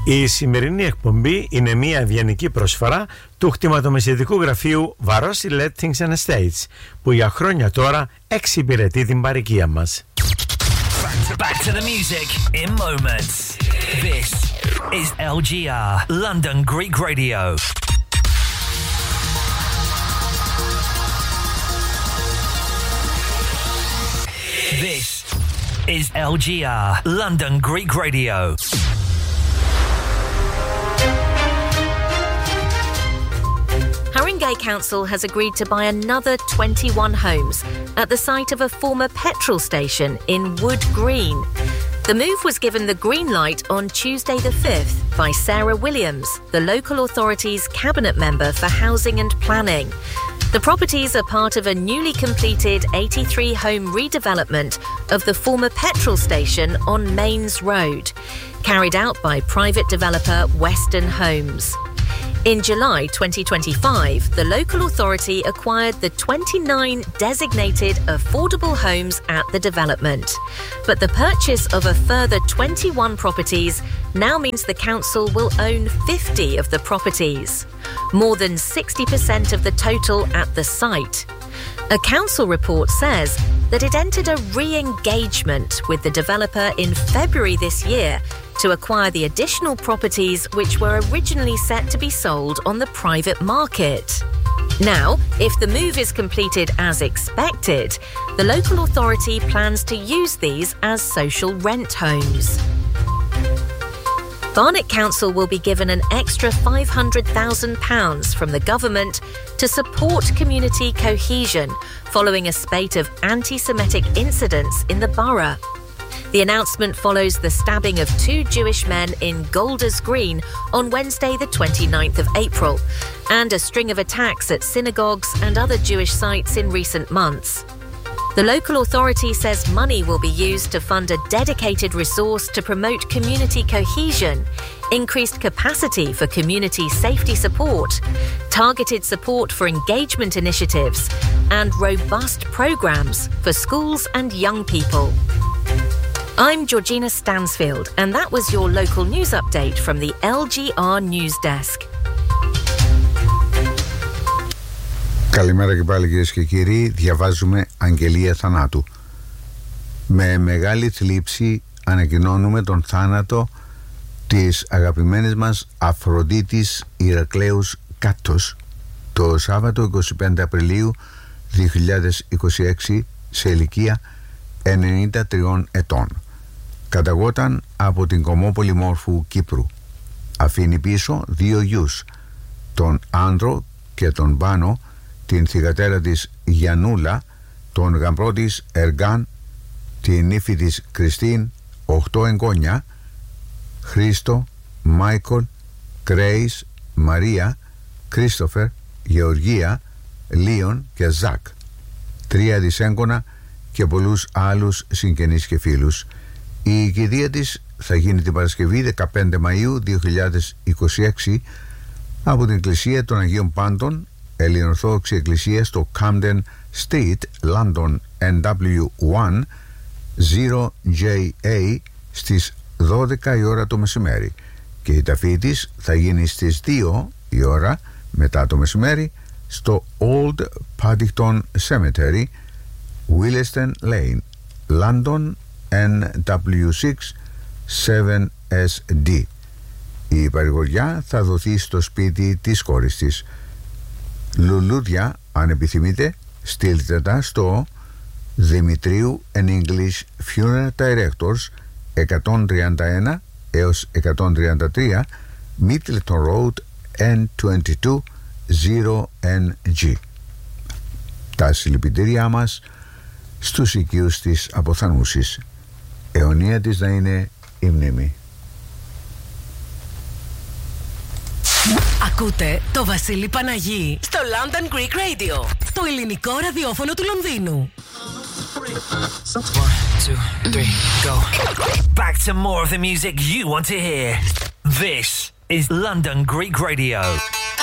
Η σημερινή εκπομπή είναι μια ευγενική προσφορά του κτηματομεσαιτικού γραφείου Varosi Lettings and Estates, που για χρόνια τώρα εξυπηρετεί την παροικία μας. Back to the music in moments. This is LGR, London Greek Radio. This is LGR, London Greek Radio. Haringey Council has agreed to buy another 21 homes at the site of a former petrol station in Wood Green. The move was given the green light on Tuesday the 5th by Sarah Williams, the local authority's cabinet member for housing and planning. The properties are part of a newly completed 83-home redevelopment of the former petrol station on Mains Road, carried out by private developer Western Homes. In July 2025, the local authority acquired the 29 designated affordable homes at the development. But the purchase of a further 21 properties now means the council will own 50 of the properties, more than 60% of the total at the site. A council report says that it entered a re-engagement with the developer in February this year to acquire the additional properties which were originally set to be sold on the private market. Now, if the move is completed as expected, the local authority plans to use these as social rent homes. Barnet Council will be given an extra £500,000 from the government to support community cohesion following a spate of anti-Semitic incidents in the borough. The announcement follows the stabbing of 2 Jewish men in Golders Green on Wednesday the 29th of April, and a string of attacks at synagogues and other Jewish sites in recent months. The local authority says money will be used to fund a dedicated resource to promote community cohesion, increased capacity for community safety support, targeted support for engagement initiatives, and robust programs for schools and young people. I'm Georgina Stansfield, and that was your local news update from the LGR News Desk. Καλημέρα και πάλι, κυρίες και κύριοι. Διαβάζουμε αγγελία θανάτου. Με μεγάλη θλίψη ανακοινώνουμε τον θάνατο της αγαπημένης μας Αφροδίτης Ηρακλέους Κάτος το Σάββατο 25 Απριλίου 2026 σε ηλικία 93 ετών. Καταγόταν από την Κομμόπολη Μόρφου Κύπρου. Αφήνει πίσω 2 γιους, τον Άνδρο και τον Πάνο, την θυγατέρα της Γιαννούλα, τον γαμπρό της Εργάν, την ύφη της Κριστίν, 8 εγγόνια, Χρήστο, Μάικολ, Κρέις, Μαρία, Κρίστοφερ, Γεωργία, Λίον και Ζακ, 3 δισέγγωνα και πολλούς άλλους συγγενείς και φίλους. Η κηδεία της θα γίνει την Παρασκευή 15 Μαΐου 2026 από την Εκκλησία των Αγίων Πάντων, Ελληνοορθόδοξη Εκκλησία στο Camden Street, London, NW1 0JA στις 12 η ώρα το μεσημέρι, και η ταφή της θα γίνει στις 2 η ώρα μετά το μεσημέρι στο Old Paddington Cemetery, Willesden Lane, London, NW6 7SD. Η παρηγοριά θα δοθεί στο σπίτι της κόρης της. Λουλούδια, αν επιθυμείτε, στείλτε τα στο Δημητρίου and English Funeral Directors 131 έως 133 Middleton Road N22 0NG. Τα συλληπιτήριά μας στους οικείους της αποθανούσης. Αιωνία της να είναι η μνήμη. Ακούτε το Βασίλη Παναγί στο London Greek Radio, το ελληνικό ραδιόφωνο του Λονδίνου. 1, 2, 3, go. Back to more of the music you want to hear. This is London Greek Radio.